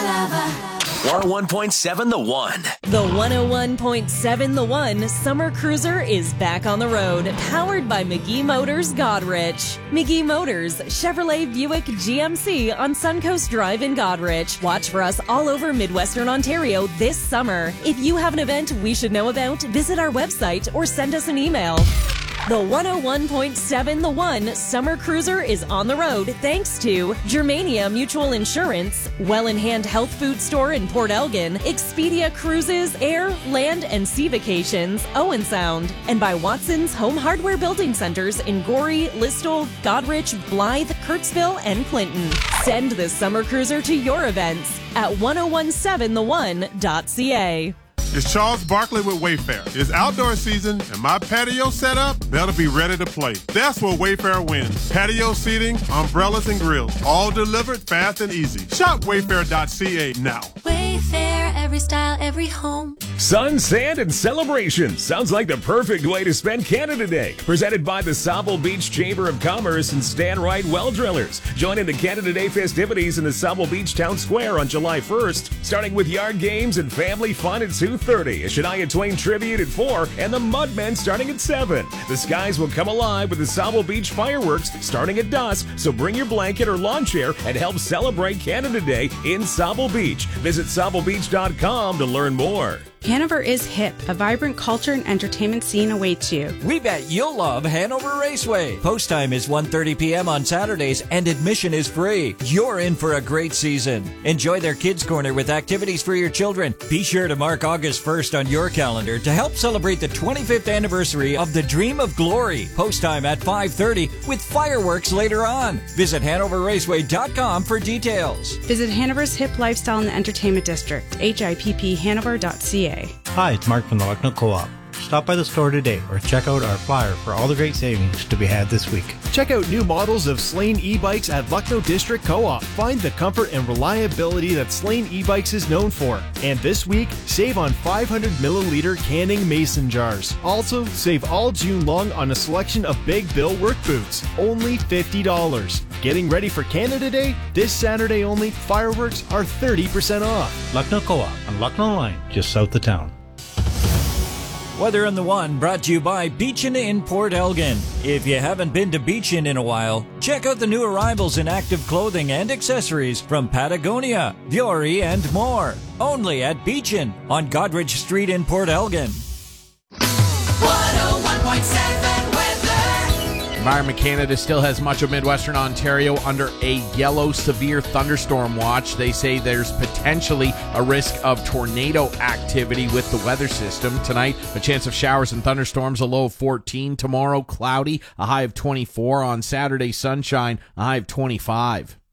101.7 The One. The 101.7 The One Summer Cruiser is back on the road, powered by McGee Motors Godrich. McGee Motors, Chevrolet Buick GMC on Suncoast Drive in Godrich. Watch for us all over Midwestern Ontario this summer. If you have an event we should know about, visit our website or send us an email. The 101.7 The One Summer Cruiser is on the road thanks to Germania Mutual Insurance, Well in Hand Health Food Store in Port Elgin, Expedia Cruises, Air, Land and Sea Vacations, Owen Sound, and by Watson's Home Hardware Building Centers in Gorey, Listowel, Godrich, Blythe, Kirksville, and Clinton. Send the Summer Cruiser to your events at 1017thone.ca. It's Charles Barkley with Wayfair. It's outdoor season, and my patio setup better be ready to play. That's where Wayfair wins. Patio seating, umbrellas, and grills, all delivered fast and easy. Shop wayfair.ca now. Wayfair, every style, every home. Sun, sand, and celebration. Sounds like the perfect way to spend Canada Day. Presented by the Sauble Beach Chamber of Commerce and Stan Wright Well Drillers. Join in the Canada Day festivities in the Sauble Beach Town Square on July 1st, starting with yard games and family fun at 2:30, a Shania Twain tribute at 4, and the Mudmen starting at 7. The skies will come alive with the Sauble Beach fireworks starting at dusk, so bring your blanket or lawn chair and help celebrate Canada Day in Sauble Beach. Visit SaubleBeach.com to learn more. Hanover is hip. A vibrant culture and entertainment scene awaits you. We bet you'll love Hanover Raceway. Post time is 1:30 p.m. on Saturdays and admission is free. You're in for a great season. Enjoy their Kids Corner with activities for your children. Be sure to mark August 1st on your calendar to help celebrate the 25th anniversary of the Dream of Glory. Post time at 5:30 with fireworks later on. Visit HanoverRaceway.com for details. Visit Hanover's hip lifestyle in the entertainment district. HIPPHanover.ca. Hi, it's Mark from the Lucknow Co-op. Stop by the store today or check out our flyer for all the great savings to be had this week. Check out new models of Slane e-bikes at Lucknow District Co-op. Find the comfort and reliability that Slane e-bikes is known for. And this week, save on 500 milliliter canning mason jars. Also, save all June long on a selection of Big Bill work boots. Only $50. Getting ready for Canada Day? This Saturday only, fireworks are 30% off. Lucknow Co-op on Lucknow Line, just south of town. Weather on the One brought to you by Beachin in Port Elgin. If you haven't been to Beachin in a while, check out the new arrivals in active clothing and accessories from Patagonia, Vuori, and more. Only at Beachin on Godrich Street in Port Elgin. 101.7 Environment Canada still has much of Midwestern Ontario under a yellow severe thunderstorm watch. They say there's potentially a risk of tornado activity with the weather system. Tonight, a chance of showers and thunderstorms, a low of 14. Tomorrow, cloudy, a high of 24. On Saturday, sunshine, a high of 25.